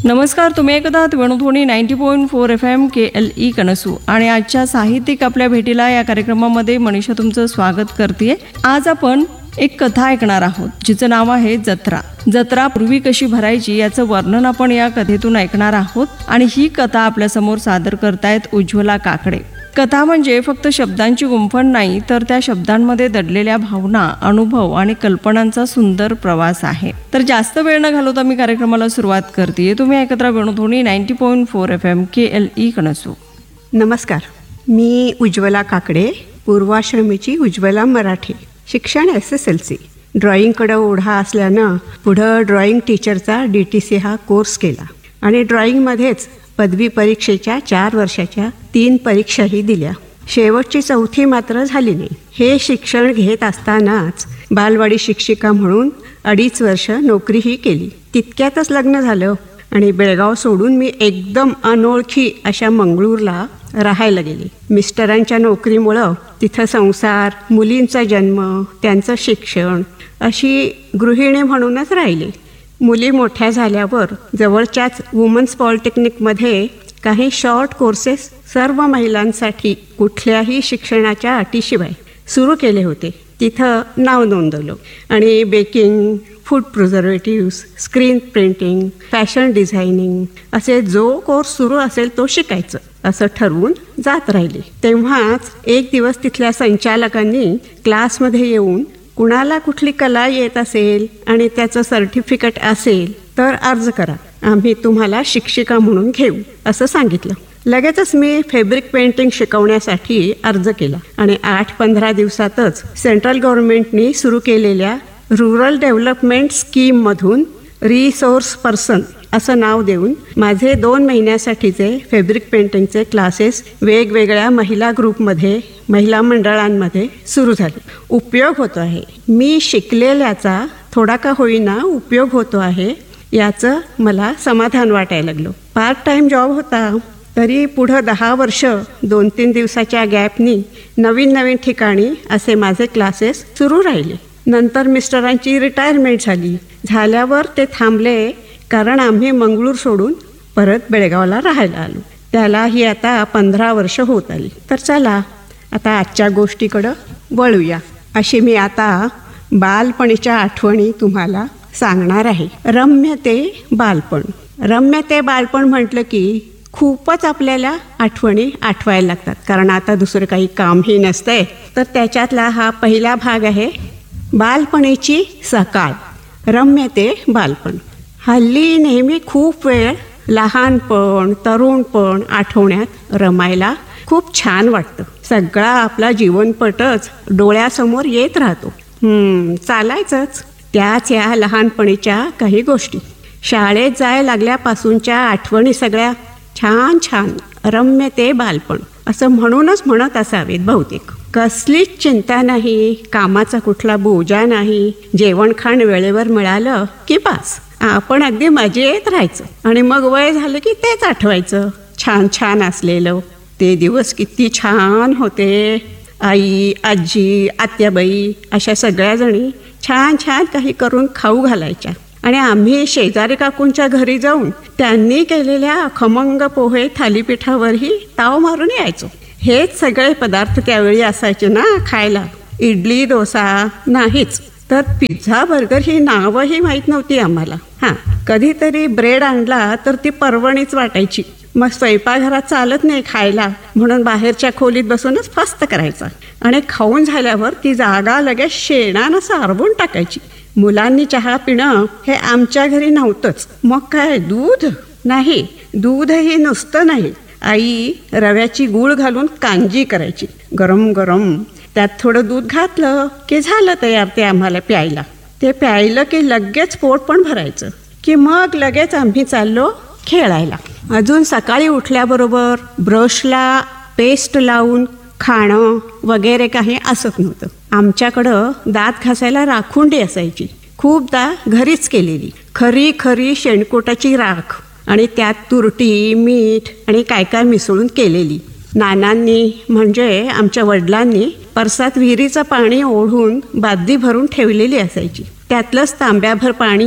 नमस्कार, तुम्ही ऐकत आहात वेणुध्वनी 90.4 FM KLE कणसू आणि आजच्या साहित्यिक आपल्या भेटीला या कार्यक्रमामध्ये मनीषा तुमचं स्वागत करते. आज आपण एक कथा ऐकणार आहोत जिचं नाव आहे जत्रा. जत्रा पूर्वी कशी भरायची याचं वर्णन आपण या कथेतून ऐकणार आहोत आणि ही कथा आपल्यासमोर सादर करतायत उज्ज्वला काकडे. कथा म्हणजे फक्त शब्दांची गुंफण नाही, तर त्या शब्दांमध्ये दडलेल्या भावना, अनुभव आणि कल्पनांचा सुंदर प्रवास आहे. तर जास्त वेळ न घालवता मी कार्यक्रमाला सुरुवात करते. तुम्ही ऐकत राहा वेणुध्वनी 90.4 FM KLE कणसू. नमस्कार, मी उज्ज्वला काकडे, पूर्वाश्रमीची उज्ज्वला मराठी. शिक्षण SSLC. ड्रॉइंगकडं ओढा असल्यानं पुढं ड्रॉइंग टीचरचा DTC हा कोर्स केला आणि ड्रॉइंगमध्येच पदवी परीक्षेच्या 4 वर्षाच्या 3 परीक्षाही दिल्या. शेवटची 4थी मात्र झाली नाही. हे शिक्षण घेत असतानाच बालवाडी शिक्षिका म्हणून 2.5 वर्ष नोकरीही केली. तितक्यातच लग्न झालं आणि बेळगाव सोडून मी एकदम अनोळखी अशा मंगळूरला राहायला गेले. मिस्टरांच्या नोकरीमुळं तिथं संसार, मुलींचा जन्म, त्यांचं शिक्षण अशी गृहिणी म्हणूनच राहिले. मुली मोठ्या झाल्यावर जवळच्याच वुमन्स पॉलिटेक्निकमध्ये काही शॉर्ट कोर्सेस सर्व महिलांसाठी कुठल्याही शिक्षणाच्या अटीशिवाय सुरू केले होते. तिथं नाव नोंदवलं आणि baking, food preservatives, screen printing, fashion designing असे जो कोर्स सुरू असेल तो शिकायचं असं ठरवून जात राहिले. तेव्हाच एक दिवस तिथल्या संचालकांनी क्लासमध्ये येऊन कुणाला कुठली कला येत असेल आणि त्याचं सर्टिफिकेट असेल तर अर्ज करा, आम्ही तुम्हाला शिक्षिका म्हणून घेऊ असं सांगितलं. लगेचच मी फॅब्रिक पेंटिंग शिकवण्यासाठी अर्ज केला आणि 8-15 दिवसातच सेंट्रल गव्हर्नमेंटनी सुरू केलेल्या रुरल डेव्हलपमेंट स्कीममधून रिसोर्स पर्सन असं नाव देऊन माझे 2 महिन्यासाठीचे फॅब्रिक पेंटिंगचे क्लासेस वेगवेगळ्या महिला ग्रुपमध्ये, महिला मंडळांमध्ये सुरू झाले. उपयोग होतो आहे, मी शिकलेल्याचा थोडा का होईना उपयोग होतो आहे याचं मला समाधान वाटायला लागलं. पार्ट टाईम जॉब होता तरी पुढं 10 वर्ष 2-3 दिवसाच्या गॅपनी नवीन ठिकाणी असे माझे क्लासेस सुरू राहिले. नंतर मिस्टरांची रिटायरमेंट झाल्यावर ते थांबले, कारण आम्ही मंगळूर सोडून परत बेळगावला राहायला आलो. त्यालाही आता 15 वर्ष होत आली. तर चला आता आजच्या गोष्टीकडं वळूया. अशी मी आता बालपणीच्या आठवणी तुम्हाला सांगणार आहे. रम्य ते बालपण. रम्य ते बालपण म्हटलं की खूपच आपल्याला आठवणी आठवायला लागतात, कारण आता दुसरं काही कामही नसतंय. तर त्याच्यातला हा पहिला भाग आहे, बालपणीची सकाळ. रम्य ते बालपण. हल्ली नेहमी खूप वेळ लहानपण, तरुणपण आठवण्यात रमायला खूप छान वाटतं. सगळा आपला जीवनपटच डोळ्यासमोर येत राहतो. चालायचंच. त्याच या लहानपणीच्या काही गोष्टी, शाळेत जायला लागल्यापासूनच्या आठवणी सगळ्या छान छान. रम्य ते बालपण असं म्हणूनच म्हणत असावेत बहुतेक. कसलीच चिंता नाही, कामाचा कुठला बोजा नाही, जेवण खाण वेळेवर मिळालं की बस आपण अगदी मजेत राहायचं. आणि मग वय झालं की तेच आठवायचं, छान छान असलेलं. ते दिवस किती छान होते. आई, आजी, आत्याबाई अशा सगळ्या जणी छान छान काही करून खाऊ घालायच्या आणि आम्ही शेजारी काकूंच्या घरी जाऊन त्यांनी केलेल्या खमंग पोहे थालीपीठावरही ताव मारून यायचो. हेच सगळे पदार्थ त्यावेळी असायचे ना खायला. इडली, डोसा नाहीच, तर पिझ्झा, बर्गर ही नावंही माहीत नव्हती आम्हाला. कधीतरी ब्रेड आणला तर ती पर्वणीच वाटायची. मग स्वयंपाकघरात चालत नाही खायला म्हणून बाहेरच्या खोलीत बसूनच फस्त करायचा आणि खाऊन झाल्यावर ती जागा लगेच शेणानं सारवून टाकायची. मुलांनी चहा पिणं हे आमच्या घरी नव्हतंच. मग काय, दूध नाही, दूधही नुसतं नाही. आई रव्याची गूळ घालून कांजी करायची गरम गरम. त्यात थोडं दूध घातलं की झालं तयार ते आम्हाला प्यायला. ते प्यायलं की लगेच पोट पण भरायचं की मग लगेच आम्ही चाललो खेळायला. अजून सकाळी उठल्याबरोबर ब्रशला पेस्ट लावून खाणं वगैरे काही असत नव्हतं. आमच्याकडं दात घासायला राखुंडी असायची, खूपदा घरीच केलेली. खरी खरी शेणकोटाची राख आणि त्यात तुरटी, मीठ आणि काय काय मिसळून केलेली. नानांनी म्हणजे आमच्या वडिलांनी परसात विहिरीचं पाणी ओढून बादली भरून ठेवलेली असायची. त्यातलंच तांब्याभर पाणी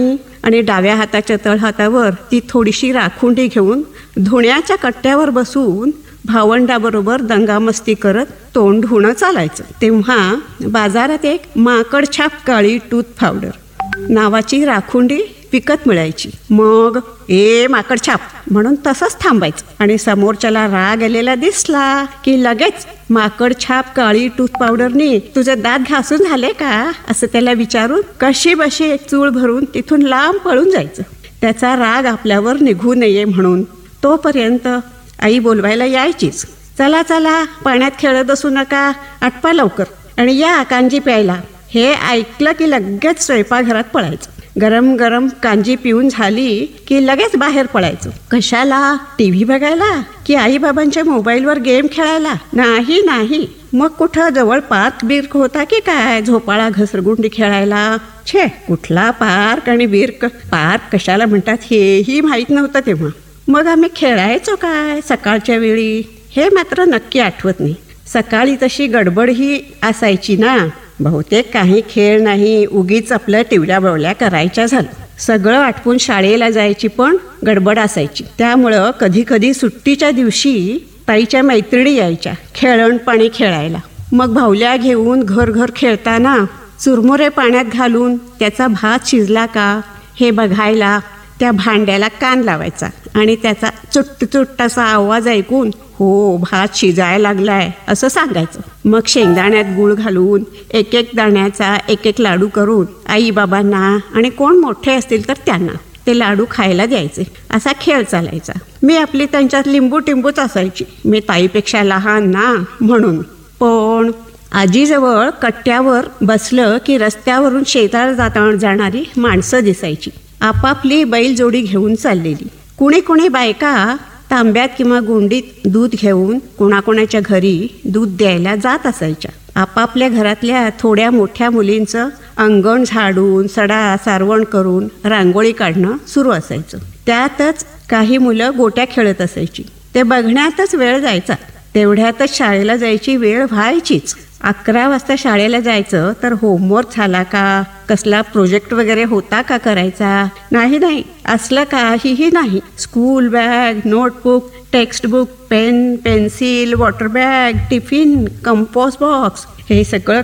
आणि डाव्या हाताच्या तळहातावर ती थोडीशी राखुंडी घेऊन धुण्याच्या कट्ट्यावर बसून भावंडाबरोबर दंगामस्ती करत तोंड धुणं चालायचं. तेव्हा बाजारात एक माकडछाप काळी टूथ पावडर नावाची राखुंडी विकत मिळायची. मग माकडछाप म्हणून तसंच थांबायचं आणि समोरच्याला राग आलेला दिसला की लगेच माकडछाप काळी टूथ पावडरनी तुझे दात घासून झाले का असं त्याला विचारून कशी बशी एक चूळ भरून तिथून लांब पळून जायचं. त्याचा राग आपल्यावर निघू नये म्हणून. तोपर्यंत आई बोलवायला यायचीच. चला चला पाण्यात खेळत बसू नका, आटपा लवकर आणि या कांजी प्यायला. हे ऐकलं की लगेच स्वयंपाकघरात पळायचं. गरम गरम कांजी पिऊन झाली की लगेच बाहेर पडायचो. कशाला? टीव्ही बघायला की आईबाबांच्या मोबाईलवर गेम खेळायला? नाही नाही. मग कुठं जवळ पार्क बिर्क होता की काय झोपाळा घसरगुंडी खेळायला? छे, कुठला पार्क आणि बिर्क? पार्क कशाला म्हणतात हेही माहीत नव्हतं तेव्हा. मग आम्ही खेळायचो काय सकाळच्या वेळी हे मात्र नक्की आठवत नाही. सकाळी तशी गडबडही असायची ना. बहुतेक काही खेळ नाही, उगीच आपलं टिवल्या बवल्या करायच्या झालं. सगळं आटपून शाळेला जायची पण गडबड असायची. त्यामुळं कधी कधी सुट्टीच्या दिवशी ताईच्या मैत्रिणी यायच्या खेळण पाणी खेळायला. मग भावल्या घेऊन घर घर खेळताना चुरमुरे पाण्यात घालून त्याचा भात शिजला का हे बघायला त्या भांड्याला कान लावायचा आणि त्याचा चुट्ट चुट्ट असा आवाज ऐकून हो भात शिजायला लागलाय असं सांगायचं. मग शेंगदाण्यात गूळ घालून एक एक दाण्याचा एक एक लाडू करून आई बाबांना आणि कोण मोठे असतील तर त्यांना ते लाडू खायला द्यायचे. असा खेळ चालायचा. मी आपली त्यांच्यात लिंबू टिंबूच असायची. मी ताईपेक्षा लहान ना म्हणून. पण आजीजवळ कट्ट्यावर बसलं की रस्त्यावरून शेतात जाणारी माणसं दिसायची. आपापली बैलजोडी घेऊन चाललेली. कुणी कुणी बायका तांब्यात किंवा गुंडीत दूध घेऊन कोणाकोणाच्या घरी दूध द्यायला जात असायच्या. आपापल्या घरातल्या थोड्या मोठ्या मुलींचं अंगण झाडून सडा सारवण करून रांगोळी काढणं सुरू असायचं. त्यातच काही मुलं गोट्या खेळत असायची. ते बघण्यातच वेळ जायचा. तेवढ्यातच शाळेला जायची वेळ व्हायचीच. 11 वाजता शाळेला जायचं तर होमवर्क झाला का, कसला प्रोजेक्ट वगैरे होता का करायचा? नाही, असलं काहीही नाही. School bag, notebook, textbook, pen, pencil, water bag, tiffin, compost box हे सगळं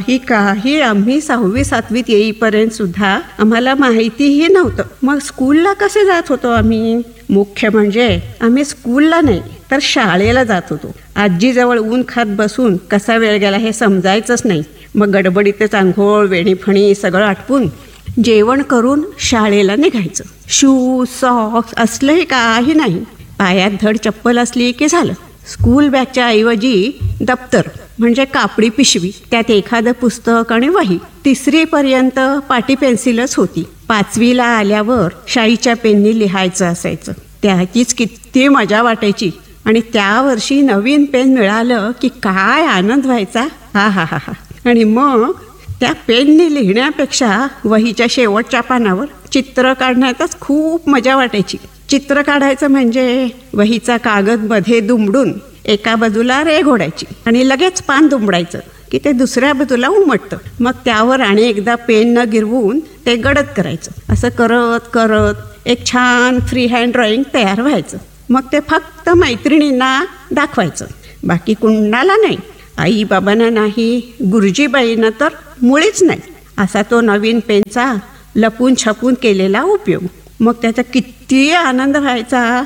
काही आम्ही 6वी 7वीत येईपर्यंत सुद्धा आम्हाला माहितीही नव्हतं. मग स्कूलला कसे जात होतो आम्ही? मुख्य म्हणजे आम्ही स्कूलला नाही तर शाळेला जात होतो. आजीजवळ ऊन खात बसून कसा वेळ गेला हे समजायचंच नाही. मग गडबडीतच आंघोळ वेणीफणी सगळं आटपून जेवण करून शाळेला निघायचं. शूज सॉक्स असलंही काही नाही. पायात धड चप्पल असली की झालं. स्कूल बॅगच्या ऐवजी दप्तर म्हणजे कापडी पिशवी, त्यात एखादं पुस्तक आणि वही. 3री पर्यंत पाटी पेन्सिलच होती. 5वीला आल्यावर शाईच्या पेननी लिहायचं असायचं. त्याचीच किती मजा वाटायची. आणि त्या वर्षी नवीन पेन मिळालं की काय आनंद व्हायचा. हा. आणि मग त्या पेननी लिहिण्यापेक्षा वहीच्या शेवटच्या पानावर चित्र काढण्यातच खूप मजा वाटायची. चित्र काढायचं म्हणजे वहीचा कागद मध्ये दुमडून एका बाजूला रेघ ओढायची आणि लगेच पान दुमडायचं की ते दुसऱ्या बाजूला उमटतं. मग त्यावर आणि एकदा पेन न गिरवून ते गडद करायचं. असं करत करत एक छान फ्री हँड ड्रॉइंग तयार व्हायचं. मग ते फक्त मैत्रिणींना दाखवायचं, बाकी कुणाला नाही. आई बाबांना नाही, गुरुजीबाईंना तर मुळीच नाही. असा तो नवीन पेनचा लपून छपून केलेला उपयोग. मग त्याचा किती आनंद व्हायचा.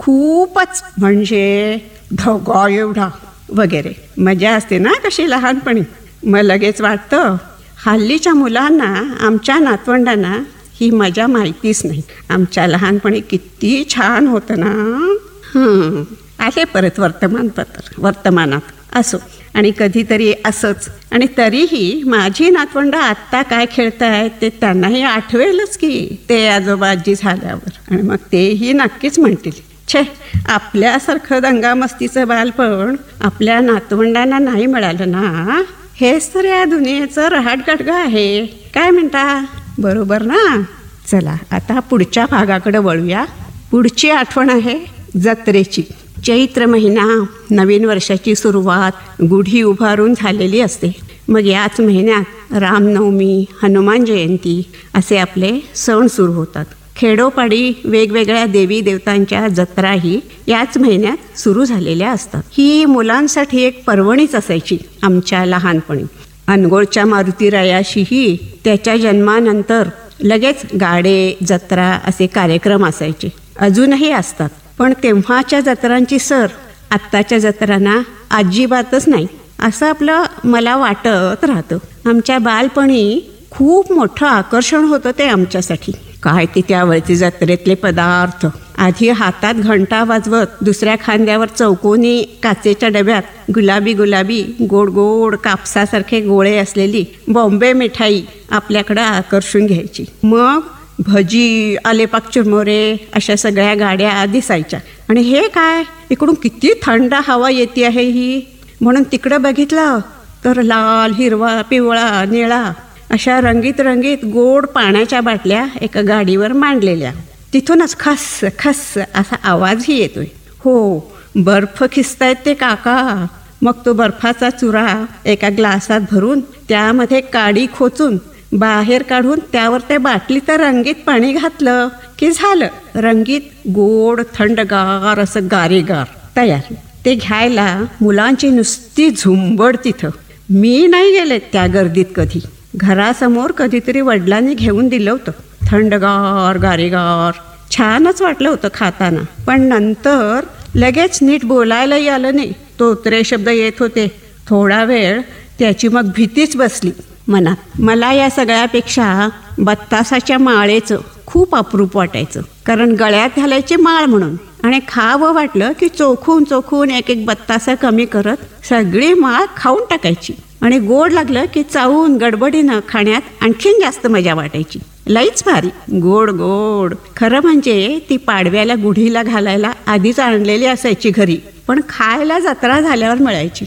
खूपच म्हणजे ढगा एवढा वगैरे. मजा असते ना कशी लहानपणी. मग लगेच वाटतं हल्लीच्या मुलांना, आमच्या नातवंडांना ही मजा माहितीच नाही. आमच्या लहानपणी किती छान होतं ना. आहे परत वर्तमानात असो आणि कधीतरी असंच. आणि तरीही माझी नातवंड आत्ता काय खेळतायत ते त्यांनाही आठवेलच की ते आजोबा आजी झाल्यावर. आणि मग तेही नक्कीच म्हणतील, छे आपल्यासारखं दंगामस्तीचं बालपण आपल्या नातवंडांना नाही मिळालं ना. हेच तर या दुनियेचं रहाटगडगं आहे. काय म्हणता? बरोबर ना. चला आता पुढच्या भागाकडे वळूया. पुढची आठवण आहे जत्रेची. चैत्र महिना, नवीन वर्षाची सुरुवात, गुढी उभारून झालेली असते. मग याच महिन्यात रामनवमी, हनुमान जयंती असे आपले सण सुरू होतात. खेडोपाडी वेगवेगळ्या देवी देवतांच्या जत्राही याच महिन्यात सुरू झालेल्या असतात. ही मुलांसाठी एक पर्वणीच असायची आमच्या लहानपणी. अनगोळच्या मारुतीरायाशीही त्याच्या जन्मानंतर लगेच गाडे, जत्रा असे कार्यक्रम असायचे. अजूनही असतात, पण तेव्हाच्या जत्रांची सर आत्ताच्या जत्रांना अजिबातच नाही असं आपलं मला वाटत राहतं. आमच्या बालपणी खूप मोठं आकर्षण होतं ते आमच्यासाठी. काय ते त्यावेळचे जत्रेतले पदार्थ. आधी हातात घंटा वाजवत दुसऱ्या खांद्यावर चौकोनी काचेच्या डब्यात गुलाबी गुलाबी गोड गोड कापसासारखे गोळे असलेली बॉम्बे मिठाई आपल्याकडं आकर्षून घ्यायची. मग भजी, आलेपाक चिरमुरे अशा सगळ्या गाड्या दिसायच्या. आणि हे काय, इकडून किती थंड हवा येते आहे ही, म्हणून तिकडं बघितलं तर लाल, हिरवा, पिवळा, निळा अशा रंगीत रंगीत गोड पाण्याच्या बाटल्या एका गाडीवर मांडलेल्या. तिथूनच खस खस असा आवाजही येतोय. हो, बर्फ खिसतायत ते काका. मग तो बर्फाचा चुरा एका ग्लासात भरून त्यामध्ये काडी खोचून बाहेर काढून त्यावर त्या बाटलीत रंगीत पाणी घातलं की झालं रंगीत गोड थंडगार असं गारेगार तयार. ते घ्यायला मुलांची नुसती झुंबड तिथं. मी नाही गेले त्या गर्दीत कधी. घरासमोर कधीतरी वडिलांनी घेऊन दिलं होतं. थंडगार गारेगार छानच वाटलं होतं खाताना. पण नंतर लगेच नीट बोलायलाही आलं नाही. तोतरे शब्द येत होते. थोडा वेळ त्याची मग भीतीच बसली मनात. मला या सगळ्यापेक्षा बत्तासाच्या माळेचं खूप अप्रूप वाटायचं. कारण गळ्यात घालायची माळ म्हणून. आणि खावं वाटलं की चोखून चोखून एक एक बत्तासा कमी करत सगळी माळ खाऊन टाकायची. आणि गोड लागलं की चावून गडबडीनं खाण्यात आणखीन जास्त मजा वाटायची. लईच भारी गोड गोड. खरं म्हणजे ती पाडव्याला गुढीला घालायला आधीच आणलेली असायची घरी, पण खायला जत्रा झाल्यावर मिळायची.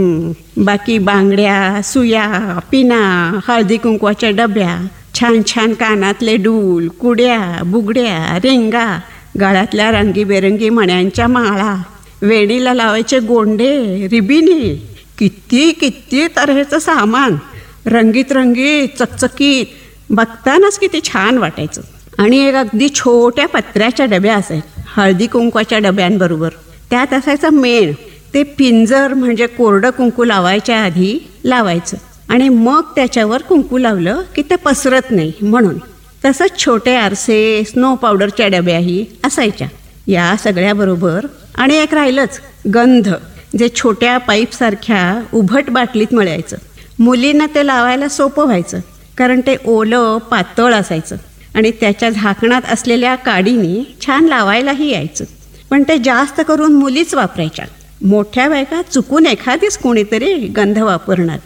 बाकी बांगड्या, सुया, पिना, हळदी कुंकवाच्या डब्या, छान छान कानातले डूल, कुड्या, बुगड्या, रेंगा, गळ्यातल्या रंगीबेरंगी मण्यांच्या माळा, वेणीला लावायचे गोंडे, रिबिनी, किती किती तऱ्हेचं सामान, रंगीत रंगीत चकचकीत. बघतानाच किती छान वाटायचं. आणि एक अगदी छोट्या पत्र्याच्या डब्या असायच्या हळदी कुंकवाच्या डब्यांबरोबर. त्यात असायचं मेण. ते पिंजर म्हणजे कोरडं कुंकू लावायच्या आधी लावायचं आणि मग त्याच्यावर कुंकू लावलं की ते पसरत नाही म्हणून. तसंच छोटे आरसे, स्नो पावडरच्या डब्याही असायच्या. या सगळ्याबरोबर आणि एक राहिलंच गंध, जे छोट्या पाईपसारख्या उभट बाटलीत मिळायचं. मुलींना ते लावायला सोपं व्हायचं कारण ते ओलं पातळ असायचं आणि त्याच्या झाकणात असलेल्या काडीने छान लावायलाही यायचं. पण ते जास्त करून मुलीच वापरायच्या. मोठ्या बायका चुकून एखादीच कोणीतरी गंध वापरणार.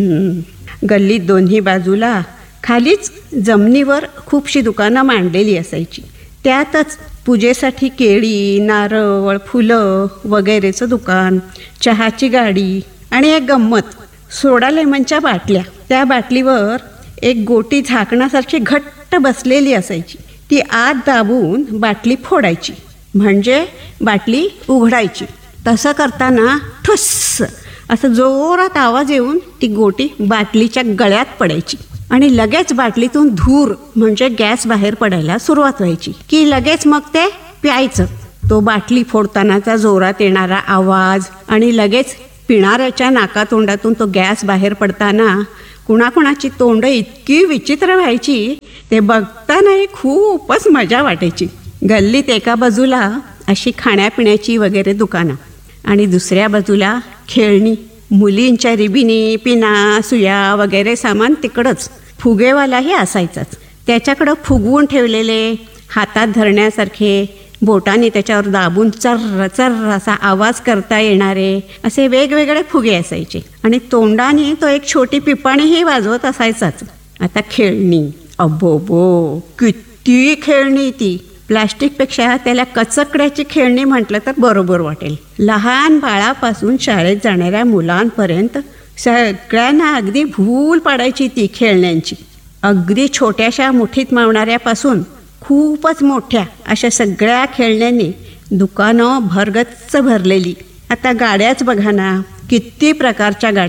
गल्लीत दोन्ही बाजूला खालीच जमिनीवर खूपशी दुकानं मांडलेली असायची. त्यातच पूजेसाठी केळी, नारळ, फुलं वगैरेचं दुकान, चहाची गाडी आणि एक गंमत, सोडा लेमनच्या बाटल्या. त्या बाटलीवर एक गोटी झाकणासारखी घट्ट बसलेली असायची. ती आत दाबून बाटली फोडायची म्हणजे बाटली उघडायची. तसं करताना ठुस्स असं जोरात आवाज येऊन ती गोटी बाटलीच्या गळ्यात पडायची आणि लगेच बाटलीतून धूर म्हणजे गॅस बाहेर पडायला सुरुवात व्हायची की लगेच मग ते प्यायचं. तो बाटली फोडतानाचा जोरात येणारा आवाज आणि लगेच पिणाऱ्याच्या नाकातोंडातून तो गॅस बाहेर पडताना कुणाकुणाची तोंड इतकी विचित्र व्हायची ते बघतानाही खूपच मजा वाटायची. गल्लीत एका बाजूला अशी खाण्यापिण्याची वगैरे दुकानं आणि दुसऱ्या बाजूला खेळणी, मुलींच्या रिबिनी, पिना, सुया वगैरे सामान तिकडंच. फुगेवालाही असायचाच. त्याच्याकडं फुगवून ठेवलेले हातात धरण्यासारखे, बोटाने त्याच्यावर दाबून चर्र चर्र असा आवाज करता येणारे असे वेगवेगळे फुगे असायचे आणि तोंडाने तो एक छोटी पिपाणीही वाजवत असायचाच. आता खेळणी, अबोबो किती खेळणी ती. प्लास्टिकपेक्षा त्याला कचकड्याची खेळणी म्हटलं तर बरोबर वाटेल. लहान बाळापासून शाळेत जाणाऱ्या मुलांपर्यंत सगळ्यांना अगदी भूल पाडायची ती खेळण्यांची. अगदी छोट्याशा मुठीत मावणाऱ्यापासून खूपच मोठ्या अशा सगळ्या खेळण्यांनी दुकानं भरगच्च भरलेली. आता गाड्याच बघा ना, किती प्रकारच्या गाड्या.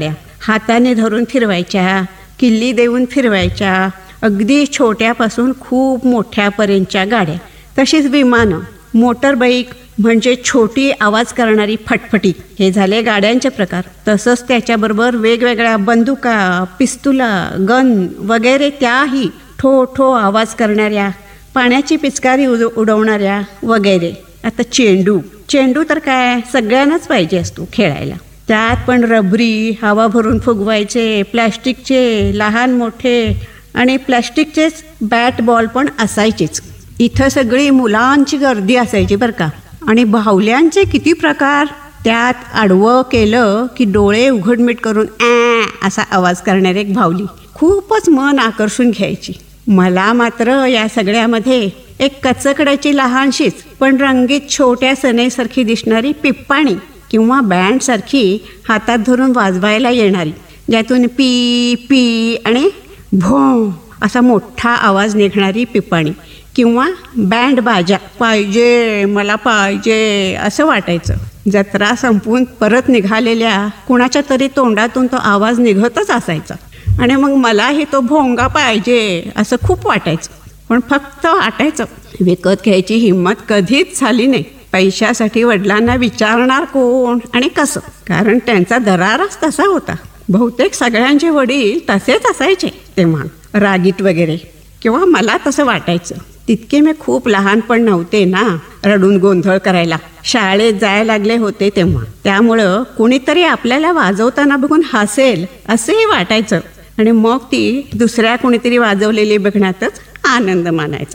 हाताने धरून फिरवायच्या, किल्ली देऊन फिरवायच्या, अगदी छोट्यापासून खूप मोठ्यापर्यंतच्या गाड्या. तशीच विमानं, मोटरबाईक म्हणजे छोटी आवाज करणारी फटफटी. हे झाले गाड्यांचे प्रकार. तसंच त्याच्याबरोबर वेगवेगळ्या बंदुका, पिस्तुला, गन वगैरे त्याही ठो ठो आवाज करणाऱ्या, पाण्याची पिचकारी उडवणाऱ्या वगैरे. आता चेंडू तर काय सगळ्यांनाच पाहिजे असतो खेळायला. त्यात पण रबरी, हवा भरून फुगवायचे, प्लॅस्टिकचे लहान मोठे आणि प्लॅस्टिकचेच बॅट बॉल पण असायचेच. इथं सगळी मुलांची गर्दी असायची बरं का. आणि बाहुल्यांचे किती प्रकार. त्यात आडवं केलं की डोळे उघडमीट करून असा आवाज करणारी एक बाहुली खूपच मन आकर्षून घ्यायची. मला मात्र या सगळ्यामध्ये एक कचकड्याची लहानशीच पण रंगीत छोट्या सनेसारखी दिसणारी पिप्पाणी किंवा बँडसारखी हातात धरून वाजवायला येणारी, ज्यातून पी पी आणि भों असा मोठा आवाज निघणारी पिप्पाणी किंवा बँड बाजा पाहिजे, मला पाहिजे असं वाटायचं. जत्रा संपून परत निघालेल्या कुणाच्या तरी तोंडातून तो आवाज निघतच असायचा आणि मग मलाही तो भोंगा पाहिजे असं खूप वाटायचं. पण फक्त वाटायचं, विकत घ्यायची हिंमत कधीच झाली नाही. पैशासाठी वडिलांना विचारणार कोण आणि कसं, कारण त्यांचा दरारच तसा होता. बहुतेक सगळ्यांचे वडील तसेच असायचे तेव्हा, रागीट वगैरे. किंवा मला तसं वाटायचं. तितके मी खूप लहान पण नव्हते ना रडून गोंधळ करायला. शाळेत जायला लागले होते तेव्हा. त्यामुळं कुणीतरी आपल्याला वाजवताना बघून हसेल असंही वाटायचं आणि मग ती दुसऱ्या कुणीतरी वाजवलेली बघण्यातच आनंद मानायचा.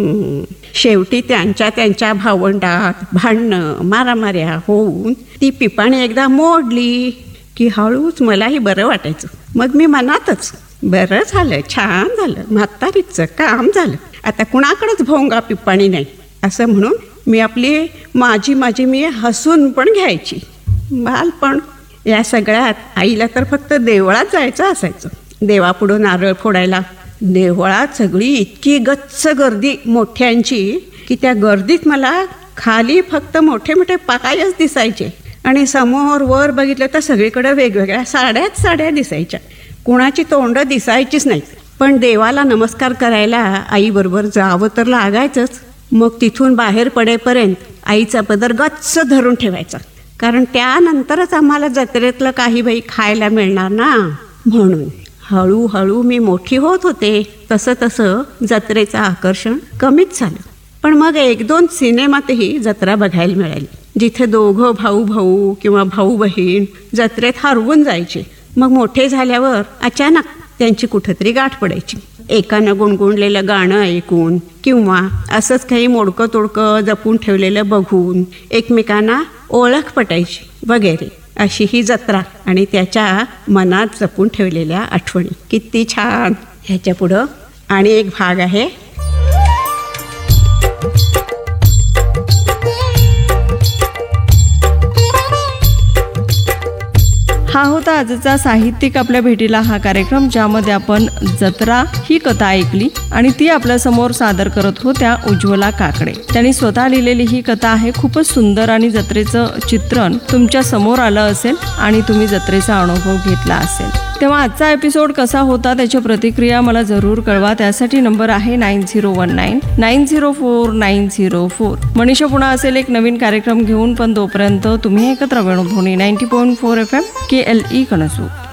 शेवटी त्यांच्या भावंडात भांडणं मारामाऱ्या होऊन ती पिपाणी एकदा मोडली की हळूच मलाही बरं वाटायचं. मग मी मनातच, बरं झालं, छान झालं, म्हातारीचं काम झालं, आता कुणाकडेच भोंगा पिप्पाणी नाही असं म्हणून माझी मी हसून पण घ्यायची. बालपण या सगळ्यात आईला तर फक्त देवळात जायचं असायचं, देवापुढं नारळ फोडायला. देवळात सगळी इतकी गच्च गर्दी मोठ्यांची की त्या गर्दीत मला खाली फक्त मोठे मोठे पायच दिसायचे आणि समोर वर बघितलं तर सगळीकडे वेगवेगळ्या साड्या दिसायच्या. कुणाची तोंडं दिसायचीच नाही. पण देवाला नमस्कार करायला आईबरोबर जावं तर लागायचंच. मग तिथून बाहेर पडेपर्यंत आईचा पदर गच्च धरून ठेवायचा, कारण त्यानंतरच आम्हाला जत्रेतलं काही बाई खायला मिळणार ना म्हणून. हळूहळू मी मोठी होत होते तसं जत्रेचं आकर्षण कमीच झालं. पण मग 1-2 सिनेमातही जत्रा बघायला मिळाली, जिथे दोघं भाऊ किंवा भाऊ बहीण जत्रेत हरवून जायचे. मग मोठे झाल्यावर अचानक त्यांची कुठेतरी गाठ पडायची. एकानं गुणगुणलेलं गाणं ऐकून किंवा असंच काही मोडकं तोडकं जपून ठेवलेलं बघून एकमेकांना ओळख पटायची वगैरे. अशी ही जत्रा आणि त्याच्या मनात जपून ठेवलेल्या आठवणी किती छान. ह्याच्या पुढं आणि एक भाग आहे. हा होता आजचा साहित्यिक आपल्या भेटीला हा कार्यक्रम, ज्यामध्ये आपण जत्रा ही कथा ऐकली आणि ती आपल्या समोर सादर करत होत्या उज्ज्वला काकडे. त्यांनी स्वतः लिहिलेली ही कथा आहे. खूपच सुंदर आणि जत्रेचं चित्रण तुमच्या समोर आलं असेल आणि तुम्ही जत्रेचा अनुभव घेतला असेल. तेव्हा आजचा एपिसोड कसा होता त्याच्या प्रतिक्रिया मला जरूर कळवा. त्यासाठी नंबर आहे 9019904904. मनीषा पुन्हा असेल एक नवीन कार्यक्रम घेऊन, पण तोपर्यंत तुम्ही ऐकत राहा वेणुध्वनी 90.4 FM KLE कणसू.